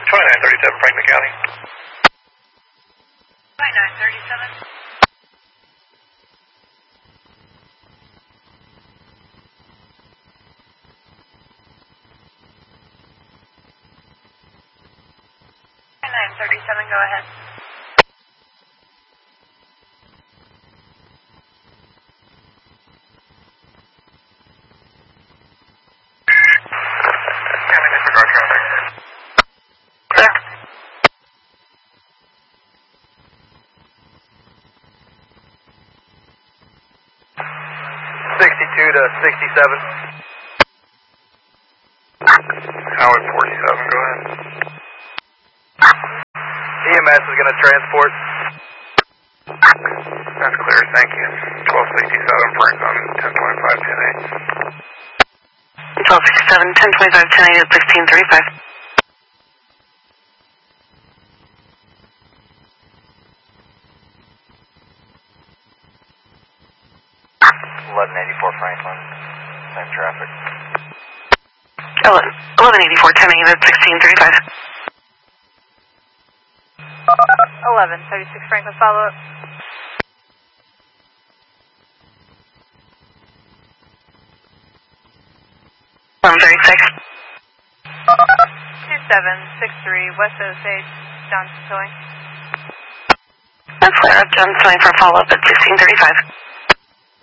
2937 Franklin County. 2937. Go ahead. County disregard traffic. Clear. To 67. Howard 47, go ahead. EMS is going to transport. That's clear, thank you. 1267 Frank on 10.5, 10.8. 1267, 1025, 10.8 at 1635. 1184 Franklin. Same traffic. 1184, 10.8 at 1635. 1136 Franklin, follow up. .36. 2763 West Osage, Johnson Towing. That's clear. Johnson Towing for follow-up at 1635.